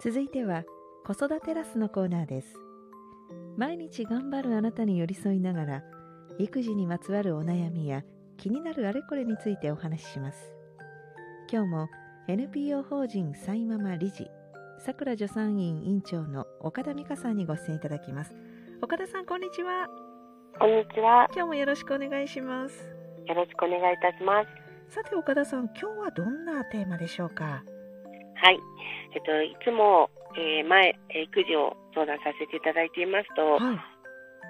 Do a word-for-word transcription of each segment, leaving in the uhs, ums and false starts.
続いては子育てラスのコーナーです。毎日頑張るあなたに寄り添いながら、育児にまつわるお悩みや気になるあれこれについてお話しします。今日も エヌピーオー 法人サイママ理事、さくら助産院院長の岡田美香さんにご出演いただきます。岡田さん、こんにちは。 こんにちは。 今日もよろしくお願いします。 よろしくお願いいたします。 さて岡田さん、今日はどんなテーマでしょうか？ はい、えっと、いつも、えー、前育児を相談させていただいていますと、 はい、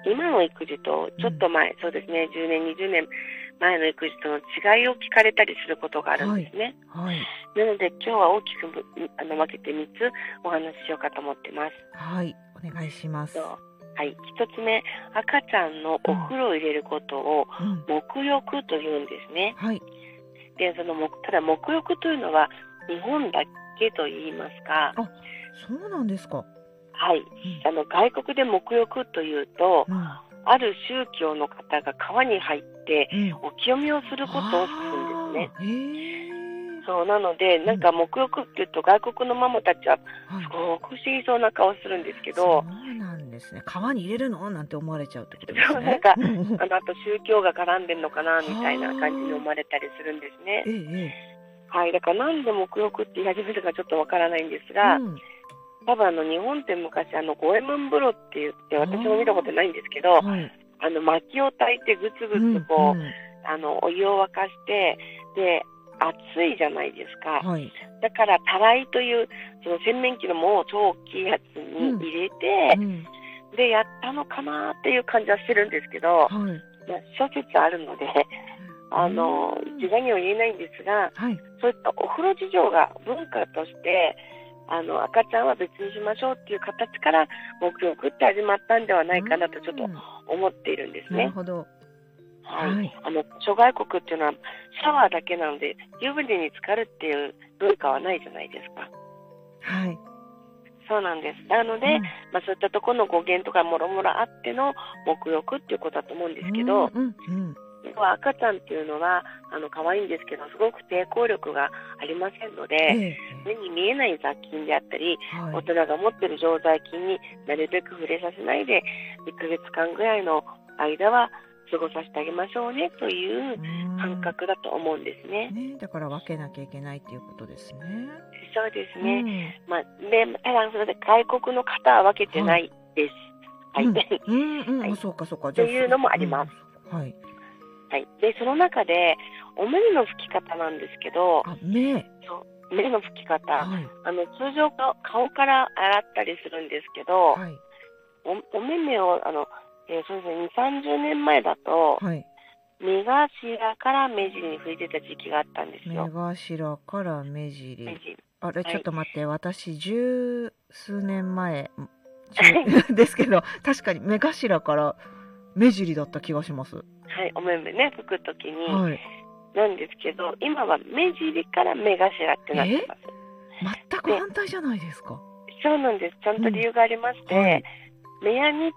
今の育児とちょっと前、うん、そうですね、じゅうねんにじゅうねんまえの育児との違いを聞かれたりすることがあるんですね。 はいはい、 なので今日は大きくあの分けてみっつお話ししようかと思ってます。 はい、お願いします。 はい、ひとつめ、赤ちゃんのお風呂を入れることを沐浴というんですね。 うんはい、 でそのただ沐浴というのは日本だけと言いますか。 あ、そうなんですか。 はい、うん、あの外国で沐浴というと、うん、ある宗教の方が川に入ってお清めをすることを指すんですね。 うん、 そうなので、なんか沐浴っていうと外国のママたちはすごく不思議そうな顔するんですけど、 はい、そうなんですね。川に入れるのなんて思われちゃうってことですね。 そうなんかあのあと宗教が絡んでるのかなみたいな感じに思われたりするんですね。 ええ、 はい、だからなんで沐浴って言い始めたかちょっとわからないんですが、うん、多分あの日本って昔あの五右衛門風呂って言って私も見たことないんですけど、はい、あの薪を焚いてぐつぐつこう、うんうん、あのお湯を沸かしてで暑いじゃないですか、はい、だからたらいというその洗面器のもう超大きいやつに入れて、うんうん、でやったのかなっていう感じはしてるんですけど、はい、まあ、諸説あるのであの一概には言えないんですが、はい、そういったお風呂事情が文化としてあの赤ちゃんは別にしましょうっていう形から沐浴って始まったんではないかなとちょっと思っているんですね。 なるほど。 はいはい、あの諸外国っていうのはシャワーだけなので湯船に浸かるっていう文化はないじゃないですか。 はい、 そうなんです。なので、うん、まあ、そういったところの語源とかもろもろあっての沐浴っていうことだと思うんですけど、うんうんうん、赤ちゃんっていうのはあの可愛いんですけどすごく抵抗力がありませんので、ええ、目に見えない雑菌であったり、はい、大人が持っている常在菌になるべく触れさせないでいっかげつかんぐらいの間は過ごさせてあげましょうねという感覚だと思うんですね。 ね、だから分けなきゃいけないっていうことですね。 そうですね。うん、まあ、でただそれで外国の方は分けてないです。はい。はい。 うんうんうん、そうかそうか。 というのもあります。 うん、はい。 はい。でその中でお目の拭き方なんですけど、 あ、目。 そう目の拭き方、はい、あの通常顔から洗ったりするんですけど、はい、お, お目目をあのえー、そうですね、にじゅう、さんじゅうねんまえだと、はい、目頭から目尻に拭いてた時期があったんですよ。 目頭から目尻。目尻あれ、はい、ちょっと待って、私十数年前ですけど、確かに目頭から目尻だった気がします。 はい、お目目ね、拭くときに、はい、なんですけど、今は目尻から目頭ってなってます。 全く反対じゃないですか。 そうなんです。ちゃんと理由がありまして、うんはい、目やにって、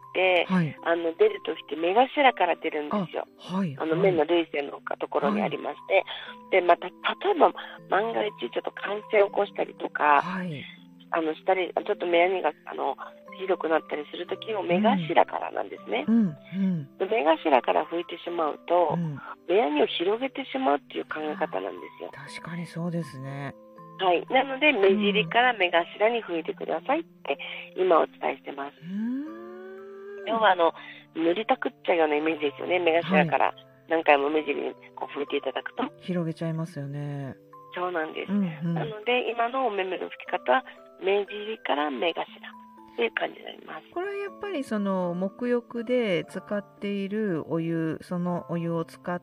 はい、あの出るときって目頭から出るんですよ。あ、はい、あの目の涙腺のところにありまして、はい、でまた例えば万が一ちょっと感染を起こしたりとか、はい、あのしたりちょっと目やにがあのひどくなったりするときも目頭からなんですね。うんうんうん、目頭から拭いてしまうと、うん、目やにを広げてしまうっていう考え方なんですよ。 確かにそうですね。 はい、なので目尻から目頭に拭いてくださいって今お伝えしてます。うん要はあの塗りたくっちゃうようなイメージですよね。目頭から何回も目尻にこう拭いていただくと、はい、 広げちゃいますよね。 そうなんです、うんうん、なので今のお目目の拭き方は目尻から目頭という感じになります。 これはやっぱりその沐浴で使っているお湯そのお湯を使っ